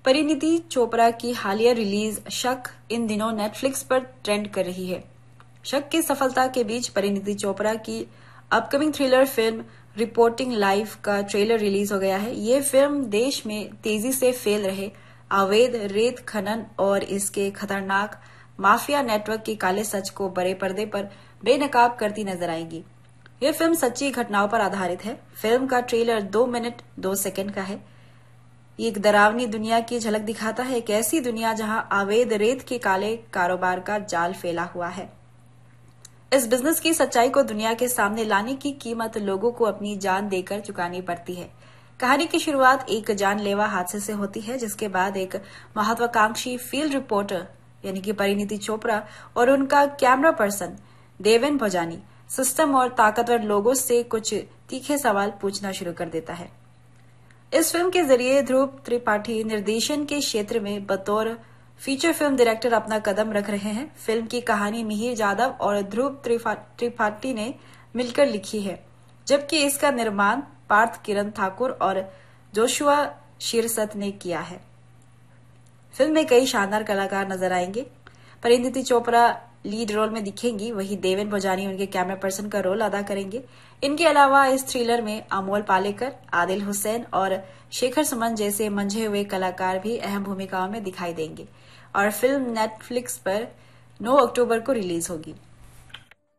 परिणीति चोपड़ा की हालिया रिलीज शक इन दिनों नेटफ्लिक्स पर ट्रेंड कर रही है। शक की सफलता के बीच परिणीति चोपड़ा की upcoming thriller film reporting life का ट्रेलर रिलीज हो गया है। ये फिल्म देश में तेजी से फैल रहे अवैध रेत खनन और इसके खतरनाक माफिया नेटवर्क के काले सच को बड़े पर्दे पर बेनकाब करती नजर आएगी। यह फिल्म सच्ची घटनाओं पर आधारित है। फिल्म का ट्रेलर 2 मिनट 2 सेकंड का है। ये एक डरावनी दुनिया की झलक दिखाता है, एक ऐसी दुनिया जहां अवैध रेत के काले कारोबार का जाल फैला हुआ है। इस बिजनेस की सच्चाई को दुनिया के सामने लाने की कीमत लोगों को अपनी जान देकर चुकानी पड़ती है। कहानी की शुरुआत एक जानलेवा हादसे से होती है, जिसके बाद एक महत्वाकांक्षी फील्ड रिपोर्टर यानी कि परिणीति चोपड़ा और उनका camera person Deven Bhojani system और ताकतवर लोगों से कुछ तीखे सवाल पूछना शुरू कर देता है। इस फिल्म के जरिए ध्रुव त्रिपाठी निर्देशन के क्षेत्र में बतौर फीचर फिल्म डायरेक्टर अपना कदम रख रहे हैं। फिल्म की कहानी मिहिर जाधव और ध्रुव त्रिपाठी ने मिलकर लिखी है, जबकि इसका निर्माण पार्थ किरण ठाकुर और जोशुआ शीरसत ने किया है। फिल्म में कई शानदार कलाकार नजर आएंगे। परिणीति चोपड़ा लीड रोल में दिखेंगी, वहीं देवेन भोजानी उनके कैमरा पर्सन का रोल अदा करेंगे। इनके अलावा इस थ्रिलर में अमोल पालेकर, आदिल हुसैन और शेखर सुमन जैसे मंझे हुए कलाकार भी अहम भूमिकाओं में दिखाई देंगे और फिल्म नेटफ्लिक्स पर 9 अक्टूबर को रिलीज होगी।